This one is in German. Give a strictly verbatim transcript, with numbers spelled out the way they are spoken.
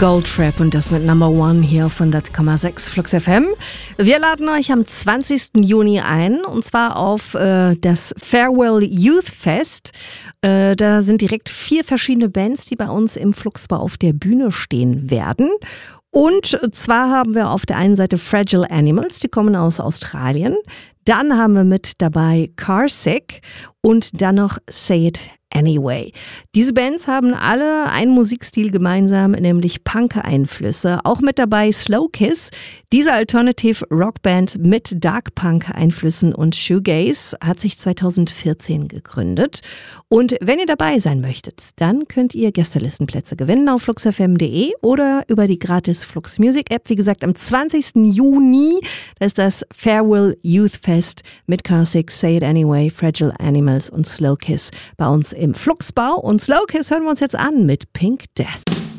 Goldfrapp und das mit Number One hier auf hundert Komma sechs Flux F M. Wir laden euch am zwanzigsten Juni ein und zwar auf äh, das Farewell Youth Fest. Äh, da sind direkt vier verschiedene Bands, die bei uns im Fluxbar auf der Bühne stehen werden. Und zwar haben wir auf der einen Seite Fragile Animals, die kommen aus Australien. Dann haben wir mit dabei Carsick und dann noch Say It Anyway. Diese Bands haben alle einen Musikstil gemeinsam, nämlich Punk-Einflüsse. Auch mit dabei Slow Kiss, diese Alternative Rockband mit Dark Punk-Einflüssen und Shoegaze, hat sich zweitausendvierzehn gegründet. Und wenn ihr dabei sein möchtet, dann könnt ihr Gästelistenplätze gewinnen auf flux f m punkt d e oder über die gratis Flux Music App. Wie gesagt, am zwanzigsten Juni, da ist das Farewell Youth Fest mit Carsick, Say It Anyway, Fragile Animals und Slow Kiss bei uns im Fluxbau. Und Slow Kiss hören wir uns jetzt an mit Pink Death.